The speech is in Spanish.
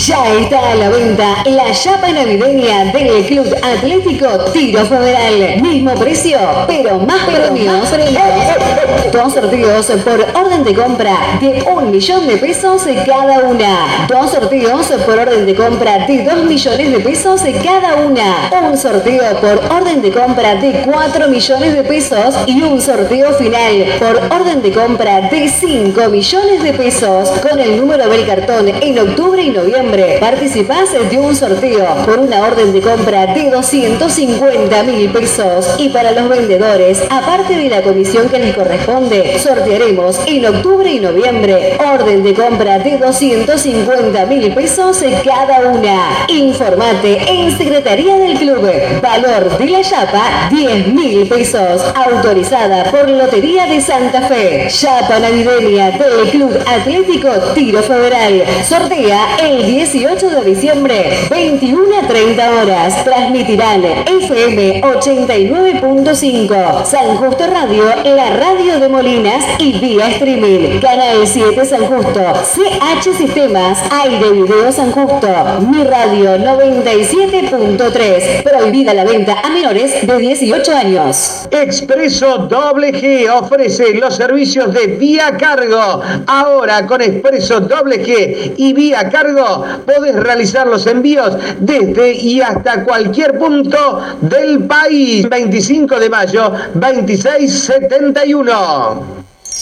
Ya está a la venta la chapa navideña del Club Atlético Tiro Federal. Mismo precio, pero más premios. Dos sorteos por orden de compra de 1 millón de pesos cada una. Dos sorteos por orden de compra de 2 millones de pesos cada una. Un sorteo por orden de compra de 4 millones de pesos y un sorteo final por orden de compra de 5 millones de pesos. Con el número del cartón en octubre y noviembre participás de un sorteo por una orden de compra de 250.000 pesos. Y para los vendedores, aparte de la comisión que les corresponde, sortearemos en octubre y noviembre orden de compra de 250.000 pesos cada una. Informate en Secretaría del Club. Valor de la chapa, 10.000 pesos. Autorizada por Lotería de Santa Fe. Chapa navideña del Club Atlético Tiro Federal. Sortea el 18 de diciembre, 21 a 30 horas. Transmitirán FM 89.5. San Justo Radio, la radio de Molinas y vía streaming. Canal 7 San Justo. CH Sistemas, Aire Video San Justo. Mi Radio 97.3. Prohibida la venta a menores de 18 años. Expreso Doble G ofrece los servicios de vía cargo. Ahora con Expreso Doble G y vía cargo podés realizar los envíos desde y hasta cualquier punto del país. 25 de mayo, 2671.